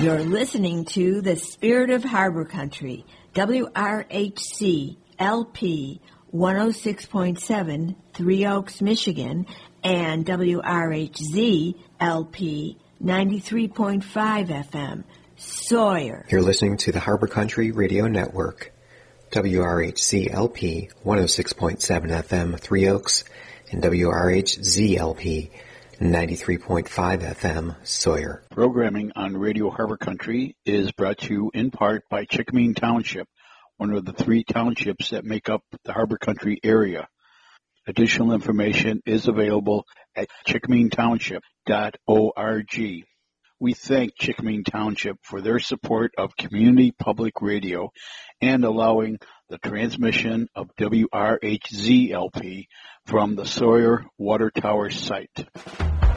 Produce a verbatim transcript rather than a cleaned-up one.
You're listening to The Spirit of Harbor Country, W R H C L P one oh six point seven, Three Oaks, Michigan, and W R H Z L P ninety-three point five F M, Sawyer. You're listening to the Harbor Country Radio Network, W R H C L P one oh six point seven F M, Three Oaks, and W R H Z L P ninety-three point five F M, Sawyer. Programming on Radio Harbor Country is brought to you in part by Chickmeen Township, one of the three townships that make up the Harbor Country area. Additional information is available at chickmeen township dot org. We thank Chickmeen Township for their support of community public radio and allowing the transmission of W R H Z L P from the Sawyer Water Tower site.